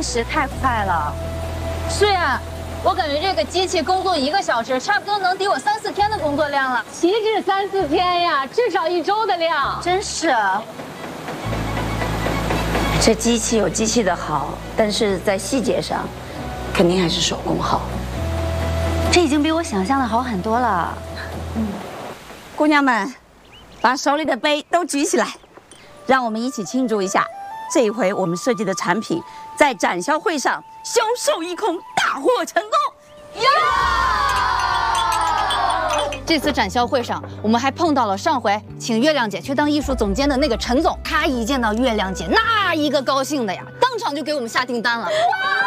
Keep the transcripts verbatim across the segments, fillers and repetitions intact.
实太快了。 是呀，我感觉这个机器工作一个小时，差不多能抵我三四天的工作量了。 岂止三四天呀，至少一周的量。 真是。这机器有机器的好，但是在细节上，肯定还是手工好。 这已经比我想象的好很多了。 嗯， 姑娘们，把手里的杯都举起来，让我们一起庆祝一下。这一回我们设计的产品在展销会上销售一空，大获成功！ 呀！这次展销会上，我们还碰到了上回请月亮姐去当艺术总监的那个陈总。他一见到月亮姐，那一个高兴的呀，当场就给我们下订单了。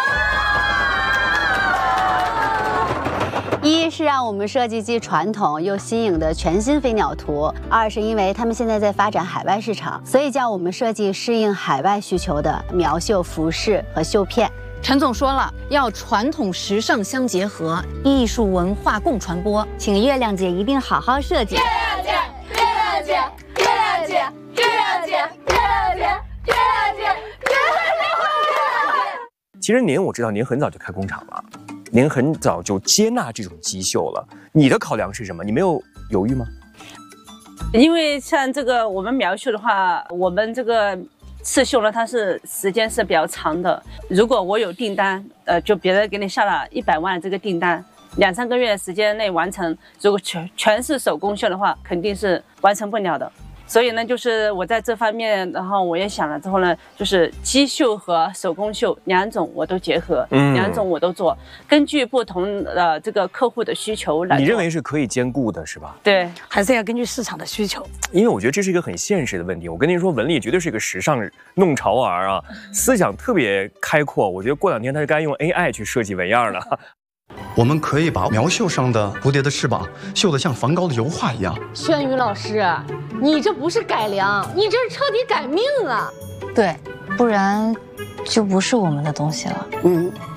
一是让我们设计既传统又新颖的全新飞鸟图，二是因为他们现在在发展海外市场，所以叫我们设计适应海外需求的苗绣服饰和绣片。 陈总说了，要传统时尚相结合，艺术文化共传播， 请月亮姐一定好好设计。 月亮姐，月亮姐，月亮姐，月亮姐，月亮姐，月亮姐，月亮姐。 其实您我知道您很早就开工厂了。您很早就接纳这种机绣了，你的考量是什么？你没有犹豫吗？ 因为像这个我们苗绣的话，我们这个刺绣呢，它是时间是比较长的。如果我有订单，呃，就别人给你下了一百万的这个订单，两三个月的时间内完成，如果全全是手工绣的话，肯定是完成不了的。所以呢，就是我在这方面，然后我也想了之后呢，就是机绣和手工绣两种我都结合，嗯，两种我都做，根据不同的这个客户的需求来做。 你认为是可以兼顾的，是吧？ 对， 还是要根据市场的需求。 因为我觉得这是一个很现实的问题。我跟您说，文丽绝对是一个时尚弄潮儿啊，思想特别开阔。我觉得过两天他是该用 A I 去设计纹样了。 我们可以把苗绣上的蝴蝶的翅膀绣得像梵高的油画一样。 轩宇老师，你这不是改良，你这是彻底改命啊！ 对，不然就不是我们的东西了。 嗯。